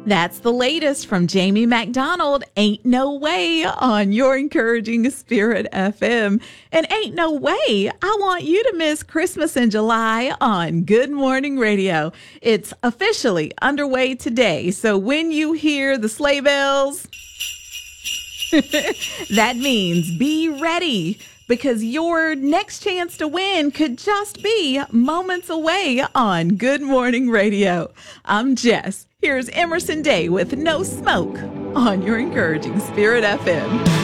That's the latest from Jamie McDonald, Ain't No Way, on Your Encouraging Spirit FM. And ain't no way I want you to miss Christmas in July on Good Morning Radio. It's officially underway today, so when you hear the sleigh bells, that means be ready, because your next chance to win could just be moments away on Good Morning Radio. I'm Jess. Here's Emerson Day with No Smoke on Your Encouraging Spirit FM.